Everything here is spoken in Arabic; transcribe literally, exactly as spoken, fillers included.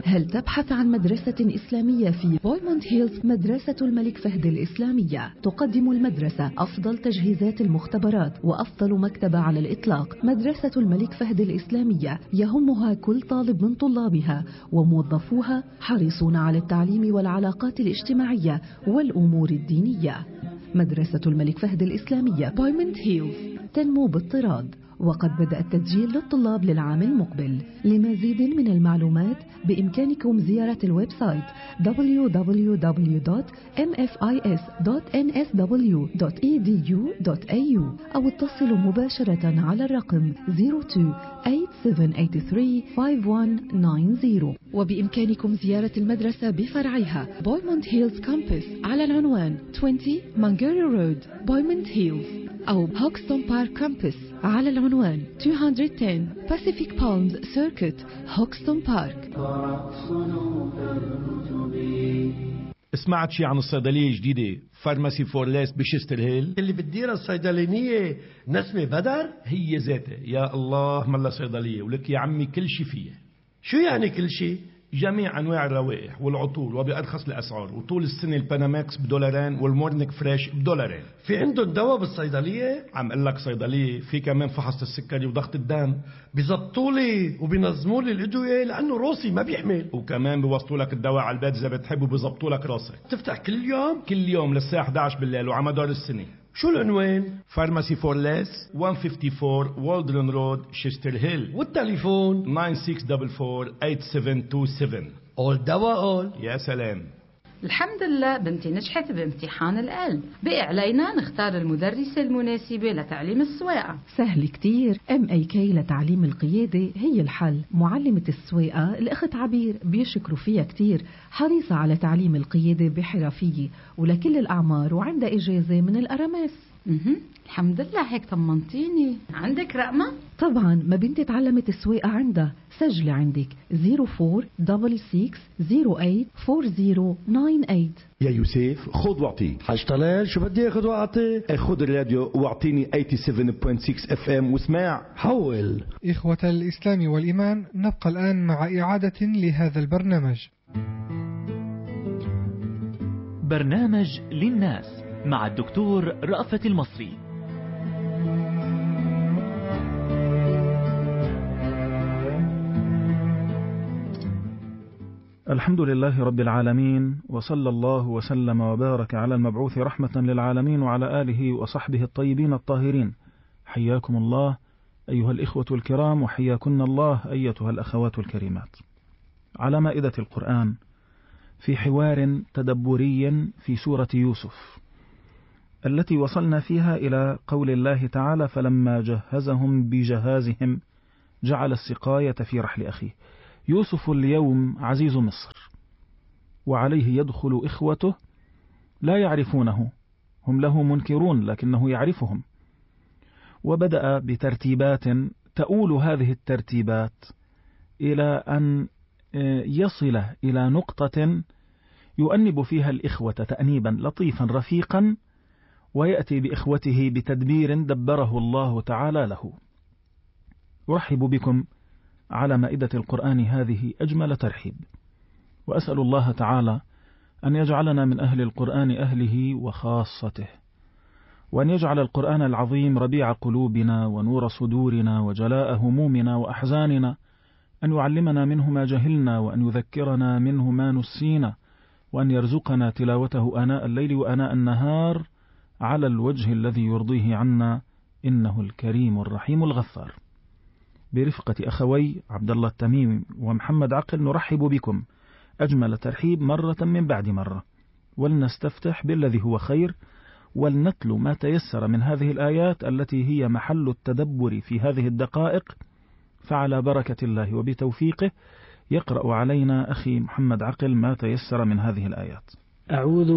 هل تبحث عن مدرسة إسلامية في بويموند هيلز؟ مدرسة الملك فهد الإسلامية تقدم المدرسة أفضل تجهيزات المختبرات وأفضل مكتبة على الإطلاق. مدرسة الملك فهد الإسلامية يهمها كل طالب من طلابها، وموظفوها حريصون على التعليم والعلاقات الاجتماعية والأمور الدينية. مدرسة الملك فهد الإسلامية بويموند هيلز تنمو باضطراد، وقد بدأ التسجيل للطلاب للعام المقبل. لمزيد من المعلومات بإمكانكم زيارة الويب سايت دبليو دبليو دبليو دوت إم إف إي إس دوت إن إس دبليو دوت إي دي يو دوت إيه يو أو اتصلوا مباشرة على الرقم صفر اثنين ثمانية سبعة ثمانية ثلاثة خمسة واحد تسعة صفر. وبإمكانكم زيارة المدرسة بفرعها بويموند هيلز كامبس على العنوان عشرين مانجيري رود بويموند هيلز، أو هوكستون بارك كامبس على العنوان مئتين وعشرة Pacific Palms Circuit هوكستون بارك. سمعت شي عن الصيدلية الجديدة فارماسي فور ليس بشستر هيل اللي بتديرها الصيدلانية نسمة بدر؟ هي ذاتها. يا الله ملا صيدلية ولك يا عمي كل شي فيها. شو يعني كل شي؟ جميع أنواع الروائح والعطور وبأرخص الأسعار، وطول السنة الباناماكس بدولارين والمورنيك فريش بدولارين. في عندهم دواء بالصيدلية؟ عم قل لك صيدلية في كمان فحص السكري وضغط الدم، بيزبطوا لي وبينظموا لي الأدوية لأنه روسي ما بيحمل، وكمان بيوصلوا لك الدواء على البيت إذا بتحب وبيزبطوا لك راسك. تفتح كل يوم؟ كل يوم للساعة إحدى عشر بالليل وعلى مدار السنة. شو العنوان؟ فارماسي فور ليس مئة وخمسة وخمسين والدرن رود شستر هيل، والتليفون تسعة ستة أربعة أربعة ثمانية سبعة اتنين سبعة. أول دواء أول. يا سلام. الحمد لله بنتي نجحت بامتحان القلب، بقي علينا نختار المدرسة المناسبة لتعليم السواقة. سهل كتير، ام اي كي لتعليم القيادة هي الحل. معلمة السواقة الأخت عبير بيشكروا فيها كتير، حريصة على تعليم القيادة بحرفية ولكل الأعمار، وعندها إجازة من الأرامس. اها الحمد لله، هيك طمنتيني. عندك رقمة؟ طبعا، ما بنتي تعلمت السواقة عندها. سجلي عندك صفر أربعة ستة ستة صفر ثمانية أربعة صفر تسعة ثمانية. يا يوسف خذ واعطي. حاج طلال شو بدي اخذ واعطي؟ خذ الراديو واعطيني سبعة وثمانين فاصلة ستة اف ام واسمع. حول. إخوة الإسلام والإيمان، نبقى الآن مع إعادة لهذا البرنامج. برنامج للناس مع الدكتور رأفت المصري. الحمد لله رب العالمين، وصلى الله وسلم وبارك على المبعوث رحمة للعالمين وعلى آله وصحبه الطيبين الطاهرين. حياكم الله أيها الإخوة الكرام، وحياكن الله أيتها الأخوات الكريمات، على مائدة القرآن في حوار تدبري في سورة يوسف التي وصلنا فيها إلى قول الله تعالى: فلما جهزهم بجهازهم جعل السقاية في رحل أخيه. يوسف اليوم عزيز مصر، وعليه يدخل إخوته لا يعرفونه، هم له منكرون لكنه يعرفهم، وبدأ بترتيبات تؤول هذه الترتيبات إلى أن يصل إلى نقطة يؤنب فيها الإخوة تأنيبا لطيفا رفيقا، ويأتي بإخوته بتدبير دبره الله تعالى له. أرحب بكم على مائدة القرآن هذه أجمل ترحيب، وأسأل الله تعالى أن يجعلنا من أهل القرآن أهله وخاصته، وأن يجعل القرآن العظيم ربيع قلوبنا ونور صدورنا وجلاء همومنا وأحزاننا، أن يعلمنا منه ما جهلنا، وأن يذكرنا منه ما نسينا، وأن يرزقنا تلاوته آناء الليل وآناء النهار على الوجه الذي يرضيه عنا، إنه الكريم الرحيم الغفار. برفقة أخوي عبد الله التميمي ومحمد عقل نرحب بكم أجمل ترحيب مرة من بعد مرة، ولنستفتح بالذي هو خير، ولنتلو ما تيسر من هذه الآيات التي هي محل التدبر في هذه الدقائق. فعلى بركة الله وبتوفيقه يقرأ علينا أخي محمد عقل ما تيسر من هذه الآيات. أعوذ